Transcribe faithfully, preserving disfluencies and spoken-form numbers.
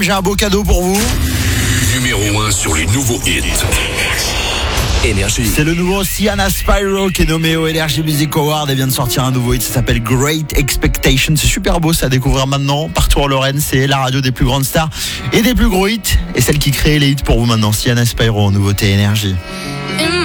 J'ai un beau cadeau pour vous. Numéro un sur les nouveaux hits. Énergie. C'est le nouveau Sienna Spyro qui est nommé au Energy Music Award et vient de sortir un nouveau hit, ça s'appelle Great Expectations. C'est super beau, ça à découvrir maintenant partout en Lorraine. C'est la radio des plus grandes stars et des plus gros hits et celle qui crée les hits pour vous maintenant. Sienna Spyro en nouveauté Énergie.